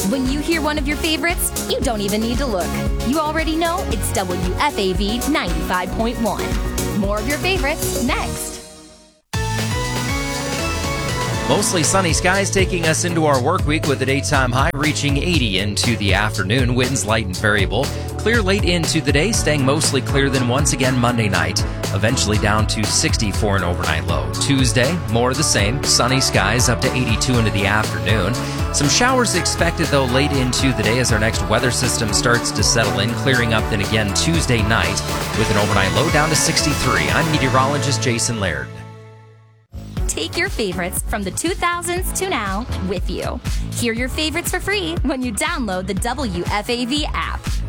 When you hear one of your favorites, you don't even need to look. You already know it's WFAV 95.1. More of your favorites next. Mostly sunny skies taking us into our work week with a daytime high reaching 80 into the afternoon. Winds light and variable. Clear late into the day, staying mostly clear then once again Monday night. Eventually down to 60 for an overnight low. Tuesday, more of the same. Sunny skies up to 82 into the afternoon. Some showers expected though late into the day as our next weather system starts to settle in, clearing up then again Tuesday night with an overnight low down to 63. I'm meteorologist Jason Laird. Take your favorites from the 2000s to now with you. Hear your favorites for free when you download the WFAV app.